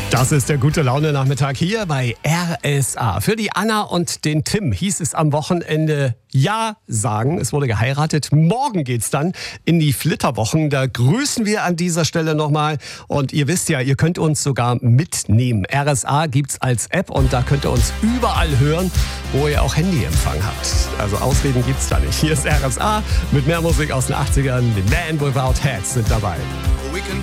Das ist der Gute-Laune-Nachmittag hier bei RSA. Für die Anna und den Tim hieß es am Wochenende Ja sagen. Es wurde geheiratet. Morgen geht's dann in die Flitterwochen. Da grüßen wir an dieser Stelle nochmal. Und ihr wisst ja, ihr könnt uns sogar mitnehmen. RSA gibt's als App und da könnt ihr uns überall hören, wo ihr auch Handyempfang habt. Also Ausreden gibt's da nicht. Hier ist RSA mit mehr Musik aus den 80ern. The Man Without Hats sind dabei.